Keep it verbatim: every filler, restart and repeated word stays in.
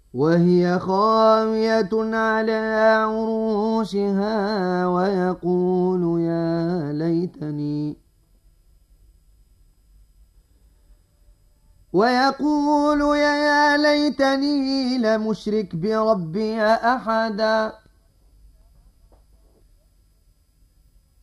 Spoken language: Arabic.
وهي خاوية على عروشها ويقول يا ليتني ويقول يا ليتني لم أشرك بربي أحدا